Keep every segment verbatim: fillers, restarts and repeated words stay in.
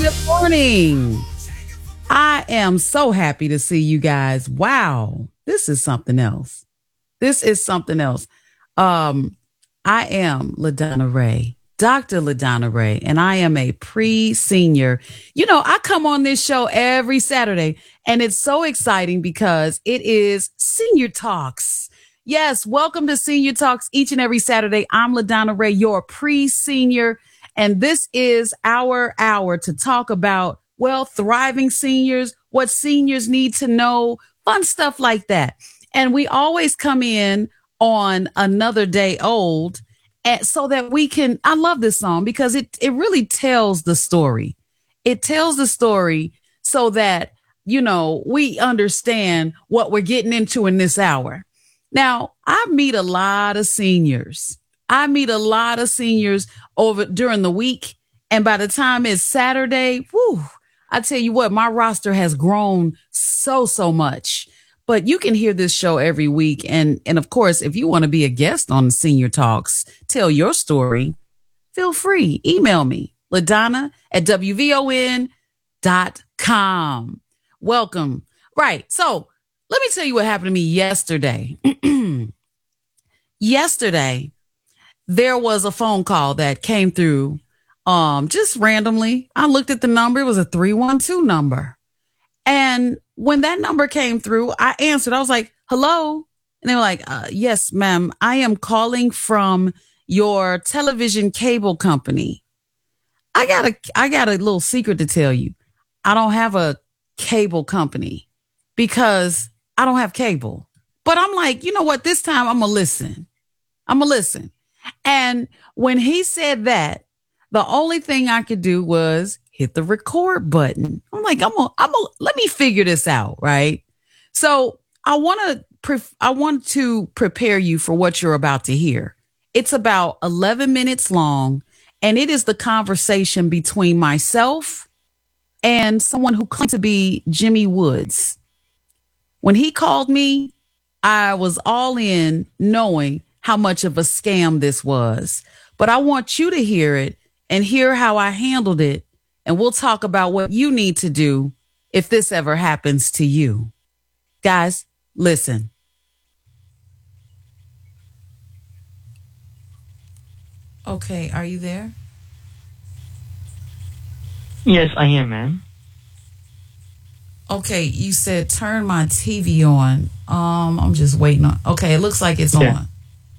Good morning. I am so happy to see you guys. Wow, this is something else. This is something else. Um, I am LaDonna Ray, Doctor LaDonna Ray, and I am a pre-senior. You know, I come on this show every Saturday, and it's so exciting because it is Senior Talks. Yes, welcome to Senior Talks each and every Saturday. I'm LaDonna Ray, your pre-senior, and this is our hour to talk about, well, thriving seniors, what seniors need to know, fun stuff like that. And we always come in on Another Day Old and so that we can, I love this song because it, it really tells the story. It tells the story so that, you know, we understand what we're getting into in this hour. Now, I meet a lot of seniors. I meet a lot of seniors over during the week. And by the time it's Saturday, whew, I tell you what, my roster has grown so, so much. But you can hear this show every week. And, and of course, if you want to be a guest on Senior Talks, tell your story, feel free. Email me, LaDonna at W V O N dot com. Welcome. Right. So let me tell you what happened to me yesterday. Yesterday, there was a phone call that came through um, just randomly. I looked at the number. It was a three one two number. And when that number came through, I answered. I was like, hello. And they were like, uh, yes, ma'am. I am calling from your television cable company. I got a, I got a little secret to tell you. I don't have a cable company because I don't have cable. But I'm like, you know what? This time I'm going to listen. I'm going to listen. And when he said that, the only thing I could do was hit the record button. I'm like, I'm gonna, I'm gonna, let me figure this out, right? So I want to, pre- I want to prepare you for what you're about to hear. It's about eleven minutes long, and it is the conversation between myself and someone who claimed to be Jimmy Woods. When he called me, I was all in, knowing how much of a scam this was. But I want you to hear it and hear how I handled it. And we'll talk about what you need to do if this ever happens to you. Guys, listen. Okay, are you there? Yes, I am, ma'am. Okay, you said turn my T V on. Um, I'm just waiting on. Okay, it looks like it's yeah. on.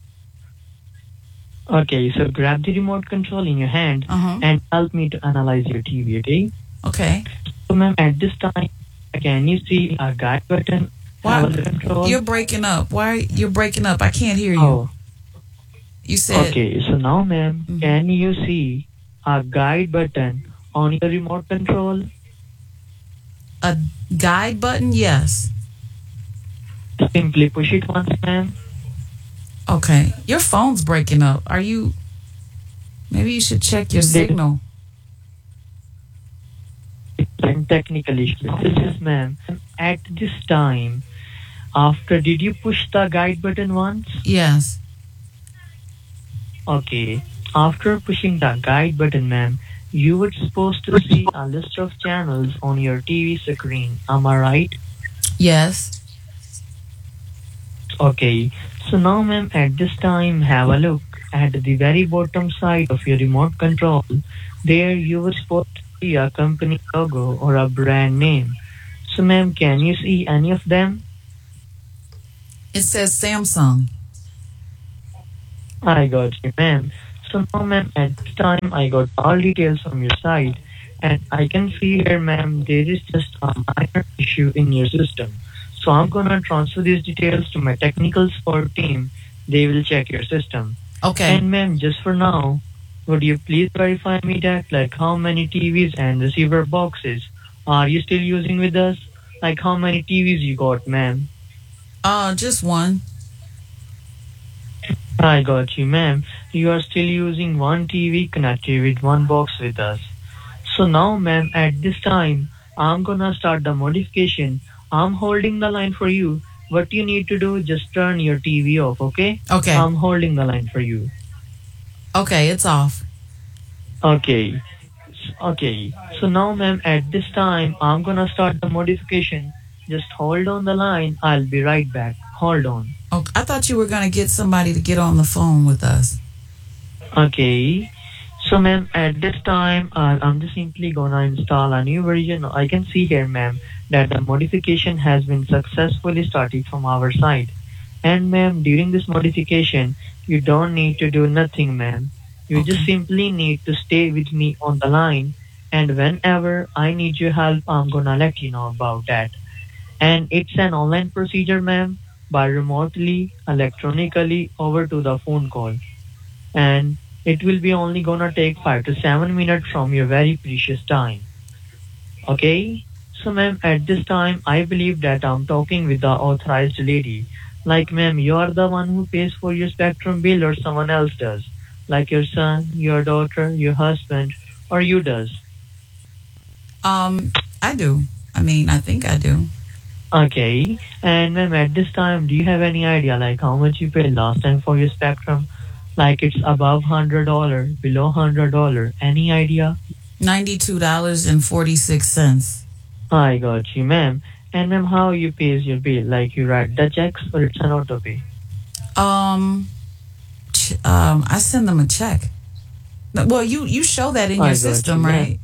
Okay, so grab the remote control in your hand uh-huh. and help me to analyze your T V, okay? Okay. So, ma'am, at this time, can you see a guide button? Why? The control? You're breaking up. Why? You're breaking up. I can't hear you. Oh. You said... Okay, so now, ma'am, mm-hmm. can you see a guide button on your remote control? A guide button? Yes. Simply push it once, ma'am. Okay. Your phone's breaking up. Are you... Maybe you should check your signal. Technical issues. Yes, ma'am. At this time, after, did you push the guide button once? Yes. Okay. After pushing the guide button, ma'am, you were supposed to see a list of channels on your T V screen. Am I right? Yes. Okay. So now, ma'am, at this time, have a look at the very bottom side of your remote control. There you were supposed to see a company logo or a brand name. So, ma'am, can you see any of them? It says Samsung. I got you, ma'am. So now, ma'am, at this time, I got all details from your site. And I can see here, ma'am, there is just a minor issue in your system. So I'm going to transfer these details to my technical support team. They will check your system. Okay. And ma'am, just for now, would you please verify me that, like, how many T Vs and receiver boxes are you still using with us? Like, how many T Vs you got, ma'am? Uh, just one. I got you, ma'am. You are still using one T V connected with one box with us. So now, ma'am, at this time, I'm going to start the modification. I'm holding the line for you. What you need to do, just turn your T V off, okay? Okay. I'm holding the line for you. Okay, it's off. Okay. Okay. So now, ma'am, at this time, I'm gonna start the modification. Just hold on the line. I'll be right back. Hold on. Oh, I thought you were going to get somebody to get on the phone with us. Okay. So, ma'am, at this time, uh, I'm just simply gonna install a new version. I can see here, ma'am, that the modification has been successfully started from our side. And, ma'am, during this modification, you don't need to do nothing, ma'am. You just Okay. simply need to stay with me on the line. And whenever I need your help, I'm gonna let you know about that. And it's an online procedure, ma'am, by remotely, electronically, over to the phone call. And it will be only gonna take five to seven minutes from your very precious time. Okay? So, ma'am, at this time, I believe that I'm talking with the authorized lady. Like, ma'am, you are the one who pays for your spectrum bill or someone else does. Like your son, your daughter, your husband, or you does. Um, I do. I mean, I think I do. Okay. And ma'am, at this time, do you have any idea like how much you paid last time for your spectrum? Like it's above hundred dollar, below hundred dollar. Any idea? ninety-two dollars and forty-six cents. I got you, ma'am. And ma'am, how you pays your bill? Like you write the checks or it's an auto pay? Um, ch- um, I send them a check. No, well, you you show that in I your got system, you, ma'am. right?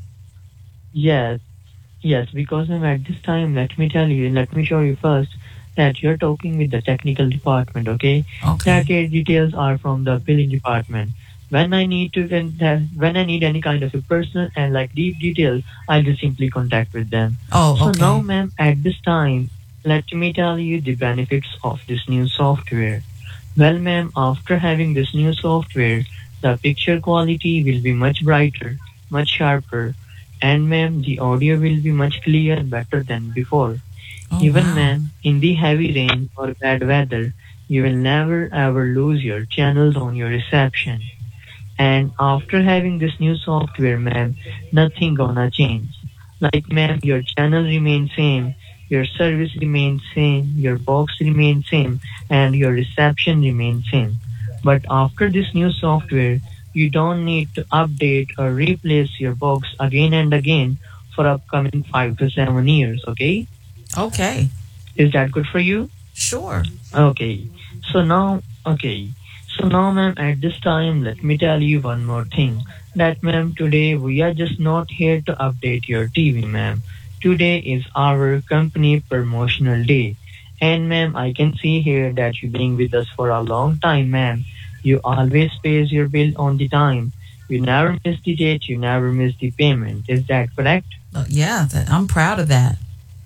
Yes, yes. Because ma'am, at this time, let me tell you, let me show you first that you're talking with the technical department. Okay, Okay. that uh, details are from the billing department. When I need to, when when I need any kind of a personal and like deep details, I'll just simply contact with them. Oh, So now, okay. ma'am, at this time, let me tell you the benefits of this new software. Well, ma'am, after having this new software, the picture quality will be much brighter, much sharper, and ma'am, the audio will be much clearer, better than before. Oh, Even, wow. ma'am, in the heavy rain or bad weather, you will never ever lose your channels on your reception. And after having this new software, ma'am, nothing gonna change. Like, ma'am, your channel remains same, your service remains same, your box remains same, and your reception remains same. But after this new software, you don't need to update or replace your box again and again for upcoming five to seven years. Okay? Okay. Is that good for you? Sure. Okay. So now, okay. So now, ma'am, at this time, let me tell you one more thing. That, ma'am, today we are just not here to update your T V, ma'am. Today is our company promotional day. And, ma'am, I can see here that you've been with us for a long time, ma'am. You always pays your bill on the time. You never miss the date. You never miss the payment. Is that correct? Uh, yeah, that, I'm proud of that.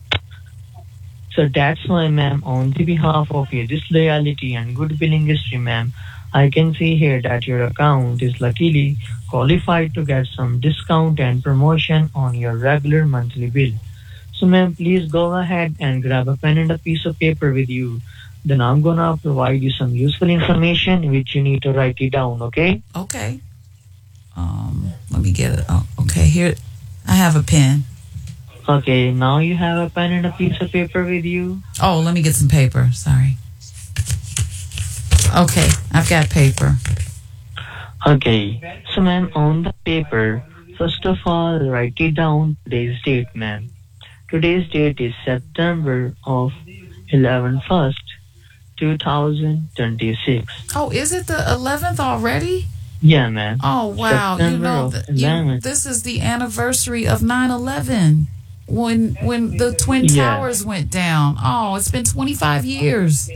So that's why, ma'am, on the behalf of your disloyalty and good billing history, ma'am, I can see here that your account is luckily qualified to get some discount and promotion on your regular monthly bill. So, ma'am, please go ahead and grab a pen and a piece of paper with you. Then I'm gonna provide you some useful information which you need to write it down, okay? Okay. Um, let me get it. Oh, okay, here. I have a pen. Okay, now you have a pen and a piece of paper with you. Oh, let me get some paper. Sorry. Okay, I've got paper. Okay, so ma'am, on the paper, first of all, write it down today's date, ma'am. Today's date is September of eleventh, two thousand twenty-six. Oh, is it the eleventh already? Yeah, ma'am. Oh, wow. You September know, of th- you, eleventh. this is the anniversary of nine eleven when when the Twin Yeah. Towers went down. Oh, it's been twenty-five years.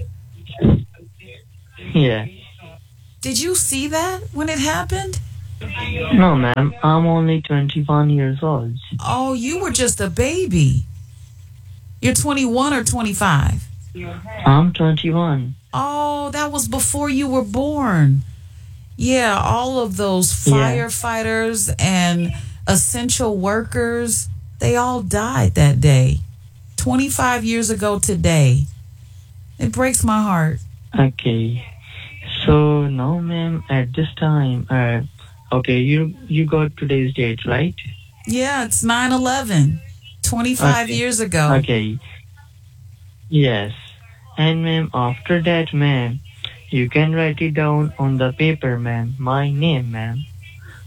Yeah. Did you see that when it happened? No, ma'am, I'm only twenty-one years old. Oh, you were just a baby. You're twenty-one or twenty-five? I'm twenty-one. Oh, that was before you were born. Yeah, all of those Yeah. firefighters and essential workers, they all died that day. twenty-five years ago today. It breaks my heart. Okay. So now, ma'am, at this time, uh, okay, you you got today's date, right? Yeah, it's nine eleven. twenty-five Okay. years ago. Okay. Yes. And ma'am, after that, ma'am, you can write it down on the paper, ma'am. My name, ma'am.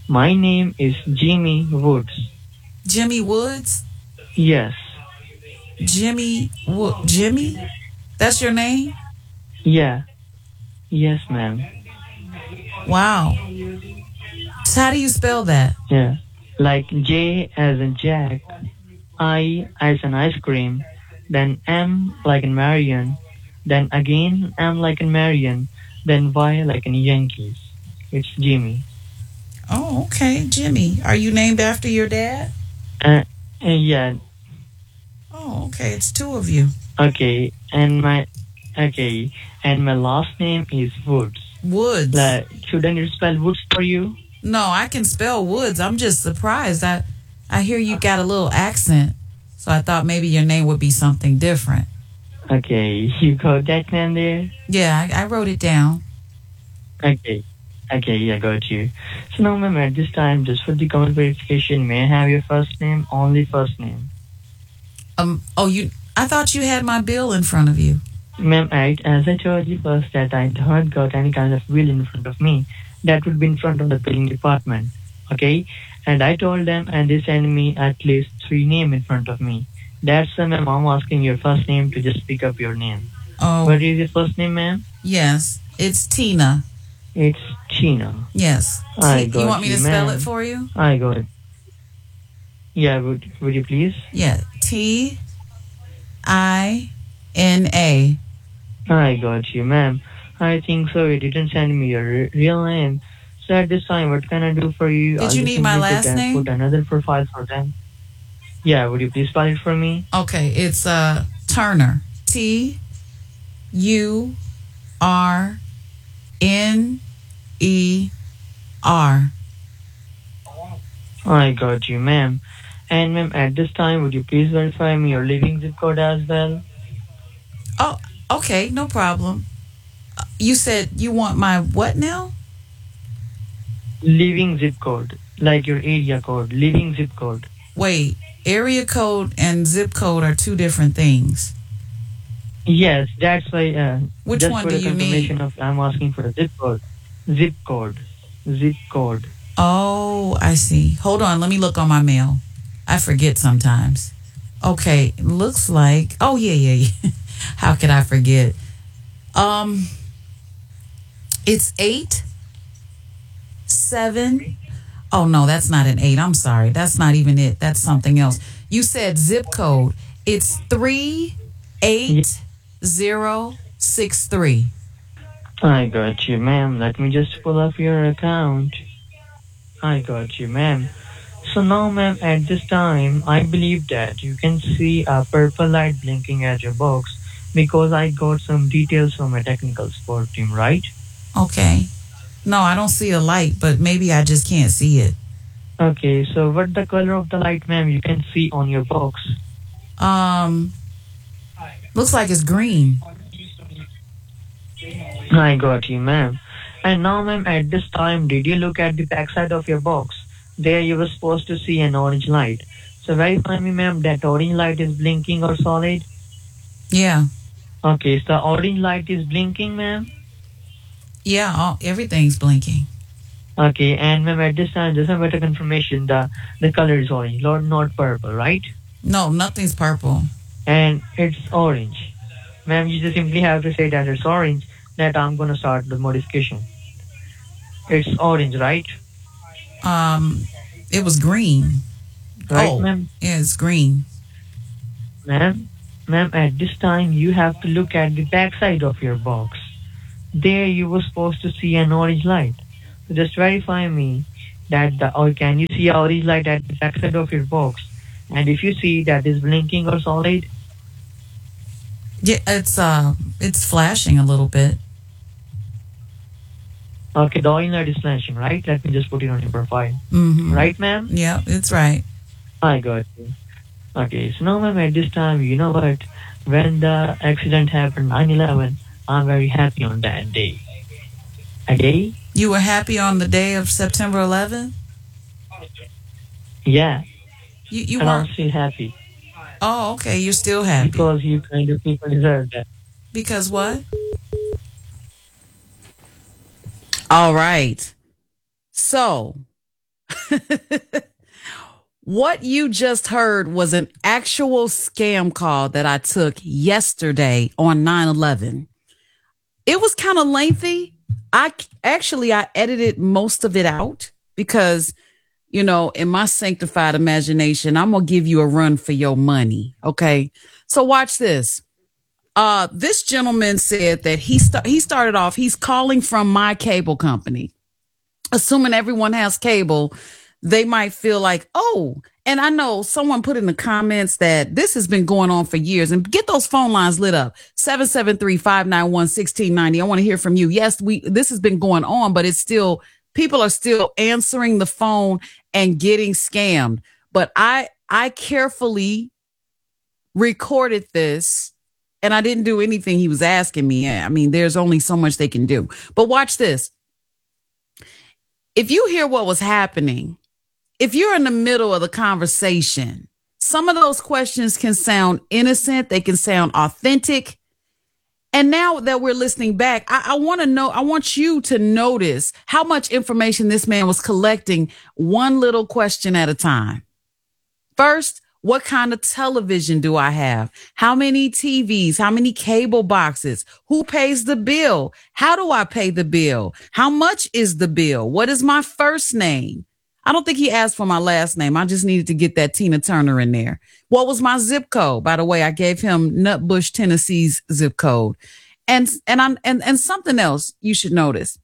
My name is Jimmy Woods. Jimmy Woods? Yes. Jimmy Wo- Jimmy? That's your name? Yeah. Yes, ma'am. Wow. So how do you spell that? Yeah. Like J as in Jack, I as in ice cream, then M like in Marion, then again M like in Marion, then Y like in Yankees. It's Jimmy. Oh, okay. Jimmy. Are you named after your dad? Uh, uh, yeah. Oh, okay. It's two of you. Okay. And my okay. And my last name is Woods. Woods. Like, shouldn't it spell Woods for you? No, I can spell Woods. I'm just surprised. I I hear you got a little accent, so I thought maybe your name would be something different. Okay, you got that man there? Yeah, I, I wrote it down. Okay. Okay, I got you. So now, ma'am, at this time, just for the comment verification, may I have your first name? Only first name. Um. Oh, you. I thought you had my bill in front of you. Ma'am, I, as I told you first that I haven't got any kind of bill in front of me. That would be in front of the billing department. Okay? And I told them and they sent me at least three names in front of me. That's why, ma'am, I'm asking your first name to just pick up your name. Oh. What is your first name, ma'am? Yes, it's Tina. It's Tina. Yes. I T- got you want me you, to spell ma'am. it for you? I got it. Yeah, would, would you please? Yeah. T I N A. I got you, ma'am. I think so. You didn't send me your re- real name. So at this time, what can I do for you? Did I'll you just need my simply last put, name? Put another profile for them. Yeah, would you please spell it for me? Okay, it's uh Turner. T U R N E R. I got you, ma'am. And ma'am, at this time, would you please verify me your living zip code as well? Oh, okay, no problem. You said you want my what now? Living zip code, like your area code, living zip code. Wait, area code and zip code are two different things. Yes, that's why. Uh, Which just one for do the you confirmation need? of, I'm asking for a zip code. Zip code. Zip code. Oh, I see. Hold on, let me look on my mail. I forget sometimes. Okay, looks like. Oh yeah, yeah, yeah. How could I forget? Um, it's eight, seven. Oh no, that's not an eight. I'm sorry. That's not even it. That's something else. You said zip code. It's three eight zero six three. I got you, ma'am. Let me just pull up your account. I got you, ma'am. So now, ma'am, at this time, I believe that you can see a purple light blinking at your box because I got some details from my technical support team, right? Okay. No, I don't see a light, but maybe I just can't see it. Okay, so what the color of the light, ma'am, you can see on your box? Um, looks like it's green. I got you, ma'am. And now, ma'am, at this time, did you look at the backside of your box? There you were supposed to see an orange light. So verify me, ma'am, that orange light is blinking or solid? Yeah. Okay, so the orange light is blinking, ma'am? Yeah, all, everything's blinking. Okay, and ma'am, at this time, just a better confirmation, the, the color is orange, not, not purple, right? No, nothing's purple. And it's orange. Ma'am, you just simply have to say that it's orange, that I'm going to start the modification. It's orange, right? Um, it was green. Right, oh, ma'am? Yeah, it's green. Ma'am, ma'am, at this time, you have to look at the backside of your box. There you were supposed to see an orange light. So just verify me that the, or can you see an orange light at the backside of your box? And if you see that is blinking or solid? Yeah, it's uh, it's flashing a little bit. Okay, the orange light is flashing, right? Let me just put it on your profile. Mm-hmm. Right, ma'am? Yeah, it's right. I got you. Okay, so now, ma'am, at this time, you know what? When the accident happened, nine eleven, I'm very happy on that day. Okay? You were happy on the day of September eleventh? Yeah. You you And I'm weren't. still happy. Oh, okay. You're still happy. Because you kind of people deserve that. Because what? All right. So, What you just heard was an actual scam call that I took yesterday on nine eleven. It was kind of lengthy. I actually I edited most of it out because, you know, in my sanctified imagination, I'm going to give you a run for your money. Okay. So watch this. Uh, this gentleman said that he st- he started off, he's calling from my cable company. Assuming everyone has cable, they might feel like, oh, and I know someone put in the comments that this has been going on for years, and get those phone lines lit up. seven seven three, five nine one, one six nine zero. I want to hear from you. Yes, we, this has been going on, but it's still, people are still answering the phone and getting scammed. But I, I carefully recorded this and I didn't do anything he was asking me. I mean, there's only so much they can do, but watch this. If you hear what was happening, if you're in the middle of the conversation, some of those questions can sound innocent. They can sound authentic. And now that we're listening back, I, I want to know, I want you to notice how much information this man was collecting one little question at a time. First, what kind of television do I have? How many T Vs? How many cable boxes? Who pays the bill? How do I pay the bill? How much is the bill? What is my first name? I don't think he asked for my last name. I just needed to get that Tina Turner in there. What was my zip code? By the way, I gave him Nutbush, Tennessee's zip code. And, and I'm, and, and something else you should notice.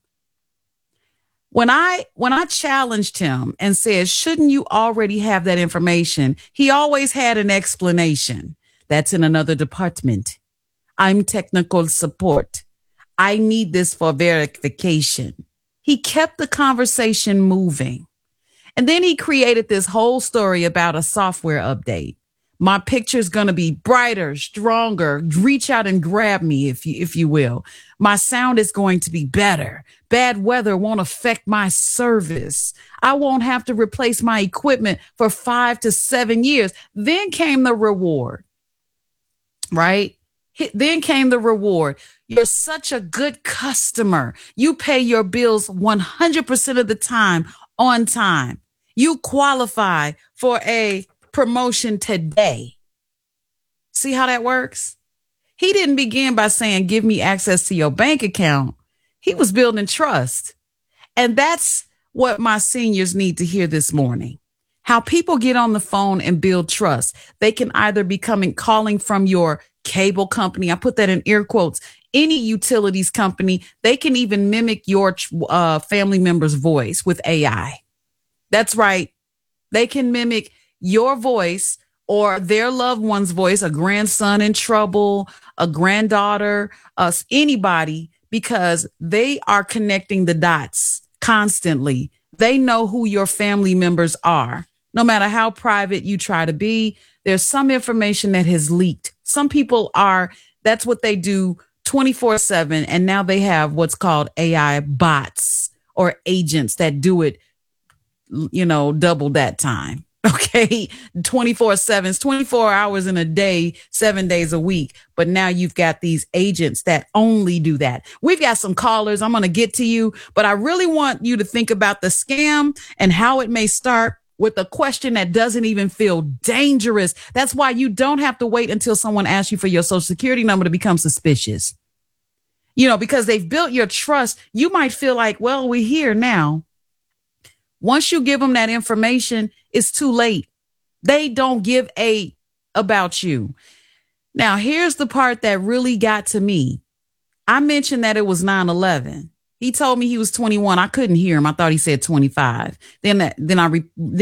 When I, when I challenged him and said, shouldn't you already have that information? He always had an explanation. That's in another department. I'm technical support. I need this for verification. He kept the conversation moving. And then he created this whole story about a software update. My picture's going to be brighter, stronger. Reach out and grab me, if you, if you will. My sound is going to be better. Bad weather won't affect my service. I won't have to replace my equipment for five to seven years. Then came the reward, right? Then came the reward. You're such a good customer. You pay your bills one hundred percent of the time on time. You qualify for a promotion today. See how that works? He didn't begin by saying, give me access to your bank account. He was building trust. And that's what my seniors need to hear this morning. How people get on the phone and build trust. They can either be coming, calling from your cable company. I put that in air quotes. Any utilities company. They can even mimic your uh, family member's voice with A I. That's right. They can mimic your voice or their loved one's voice, a grandson in trouble, a granddaughter, uh, anybody, because they are connecting the dots constantly. They know who your family members are. No matter how private you try to be, there's some information that has leaked. Some people are, that's what they do twenty-four seven. And now they have what's called A I bots or agents that do it, you know, double that time. Okay. twenty-four seven, it's twenty-four hours in a day, seven days a week. But now you've got these agents that only do that. We've got some callers. I'm going to get to you, but I really want you to think about the scam and how it may start with a question that doesn't even feel dangerous. That's why you don't have to wait until someone asks you for your social security number to become suspicious. You know, because they've built your trust. You might feel like, well, we're here now. Once you give them that information, it's too late. They don't give a about you. Now, here's the part that really got to me. I mentioned that it was nine eleven. He told me he was twenty-one. I couldn't hear him. I thought he said twenty-five. Then, then I, re-